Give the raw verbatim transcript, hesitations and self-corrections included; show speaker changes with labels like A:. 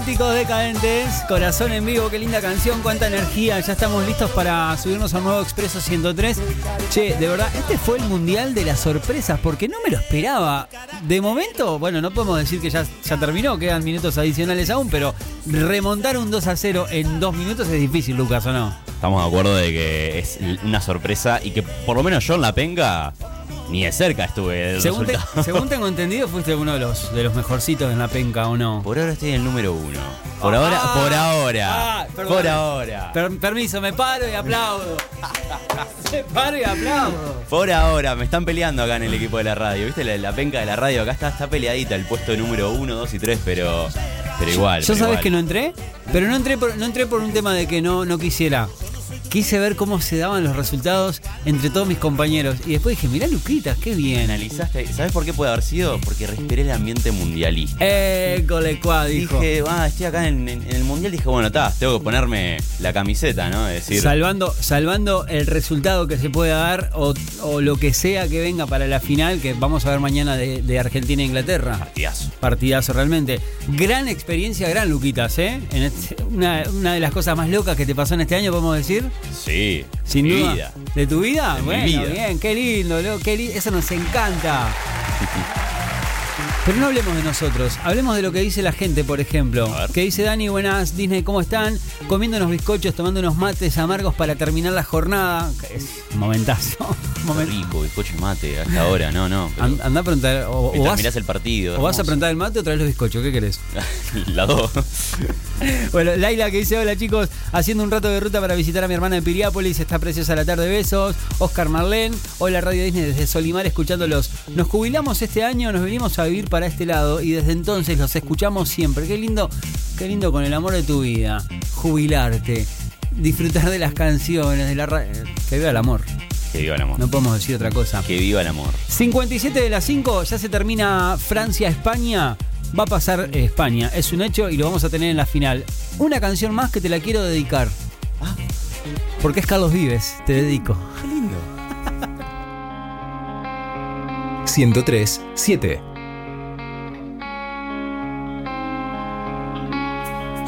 A: Auténticos Decadentes, Corazón en Vivo, qué linda canción, cuánta energía. Ya estamos listos para subirnos a un nuevo Expreso ciento tres. Che, de verdad, este fue el mundial de las sorpresas, porque no me lo esperaba. De momento, bueno, no podemos decir que ya, ya terminó, quedan minutos adicionales aún, pero remontar un dos a cero en dos minutos es difícil, Lucas, ¿o no?
B: Estamos de acuerdo de que es una sorpresa y que por lo menos yo en la penca ni de cerca estuve del
A: según, te,
B: resultado.
A: según tengo entendido, fuiste uno de los, de los mejorcitos en la penca, ¿o no?
B: Por ahora estoy en el número uno. Por
A: Ah,
B: ahora, por ahora.
A: Ah, perdón.
B: por ahora.
A: Per, permiso, me paro y aplaudo. Me paro y aplaudo.
B: Por ahora, me están peleando acá en el equipo de la radio. ¿Viste la, la penca de la radio? Acá está, está peleadita el puesto número uno, dos y tres, pero, pero igual.
A: ¿Yo
B: pero
A: sabés
B: igual.
A: que no entré? Pero no entré por, no entré por un tema de que no, no quisiera. Quise ver cómo se daban los resultados entre todos mis compañeros. Y después dije, mirá Luquitas, qué bien.
B: Analizaste, ¿sabes por qué puede haber sido? Porque respiré el ambiente mundialista.
A: École, cuá, dijo.
B: Dije, ah, estoy acá en, en, en el mundial. Dije, bueno, está, tengo que ponerme la camiseta, ¿no? Es decir,
A: Salvando, salvando el resultado que se pueda dar o, o lo que sea que venga para la final, que vamos a ver mañana de, de Argentina e Inglaterra.
B: partidazo.
A: Partidazo, realmente. Gran experiencia, gran Luquitas, ¿eh? En este, una, una de las cosas más locas que te pasó en este año, podemos decir.
B: Sí,
A: Sin
B: mi
A: duda.
B: vida.
A: ¿De tu vida?
B: De mi
A: bueno,
B: vida.
A: bien, qué lindo, lo- qué li- eso nos encanta. Pero no hablemos de nosotros, hablemos de lo que dice la gente, por ejemplo.
B: A ver.
A: Que dice Dani, buenas, Disney, ¿cómo están? Comiendo unos bizcochos, tomando unos mates amargos para terminar la jornada. Es un momentazo.
B: Qué
A: Momen-
B: rico, bizcocho y mate hasta ahora, no, no. pero
A: An- Anda a preguntar, o, o
B: mientras
A: vas,
B: mirás el partido.
A: o vas a
B: hermoso.
A: preguntar el mate o traes los bizcochos, ¿qué querés?
B: Las dos.
A: Bueno, Laila que dice, hola chicos, haciendo un rato de ruta para visitar a mi hermana en Piriápolis, está preciosa la tarde, besos. Oscar Marlén, hola Radio Disney desde Solimar escuchándolos. Nos jubilamos este año, nos venimos a vivir para este lado y desde entonces los escuchamos siempre. Qué lindo, qué lindo con el amor de tu vida, jubilarte, disfrutar de las canciones, de la radio. Que viva el amor,
B: Que viva el amor.
A: no podemos decir otra cosa.
B: Que viva el amor.
A: cincuenta y siete de las cinco, ya se termina Francia-España. Va a pasar eh, España, es un hecho y lo vamos a tener en la final. Una canción más que te la quiero dedicar.
B: Ah,
A: Porque es Carlos Vives, te dedico.
B: qué lindo.
C: ciento tres, siete.